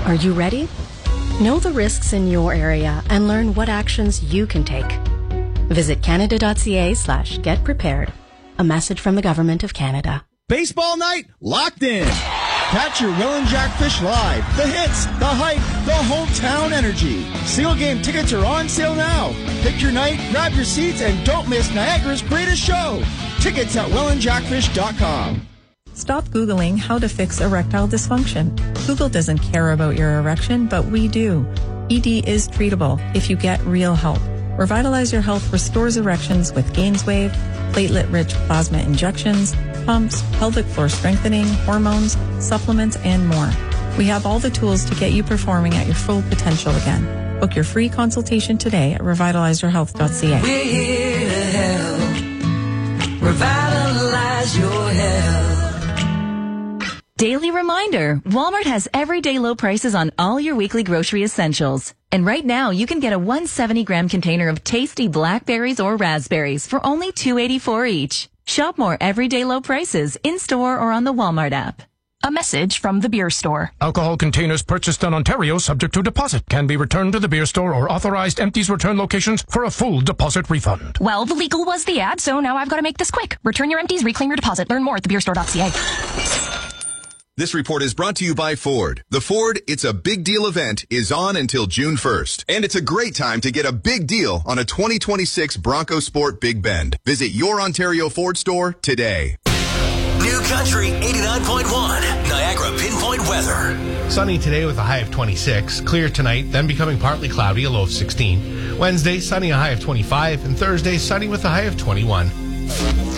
Are you ready? Know the risks in your area and learn what actions you can take. Visit canada.ca/getprepared. A message from the Government of Canada. Baseball night locked in. Catch your Will and Jack Fish live. The hits, the hype, the hometown energy. Single game tickets are on sale now. Pick your night, grab your seats, and don't miss Niagara's greatest show. Tickets at willandjackfish.com. Stop Googling how to fix erectile dysfunction. Google doesn't care about your erection, but we do. ED is treatable if you get real help. Revitalize Your Health restores erections with GainsWave, platelet-rich plasma injections, pumps, pelvic floor strengthening, hormones, supplements, and more. We have all the tools to get you performing at your full potential again. Book your free consultation today at revitalizeyourhealth.ca. We're here to help. Revitalize your health. Daily reminder, Walmart has everyday low prices on all your weekly grocery essentials. And right now, you can get a 170-gram container of tasty blackberries or raspberries for only $2.84 each. Shop more everyday low prices in-store or on the Walmart app. A message from the beer store. Alcohol containers purchased in Ontario subject to deposit can be returned to the beer store or authorized empties return locations for a full deposit refund. Well, the legal was the ad, so now I've got to make this quick. Return your empties, reclaim your deposit. Learn more at thebeerstore.ca. This report is brought to you by Ford. The Ford It's a Big Deal event is on until June 1st. And it's a great time to get a big deal on a 2026 Bronco Sport Big Bend. Visit your Ontario Ford store today. New Country 89.1, Niagara Pinpoint Weather. Sunny today with a high of 26. Clear tonight, then becoming partly cloudy, a low of 16. Wednesday, sunny, a high of 25. And Thursday, sunny with a high of 21.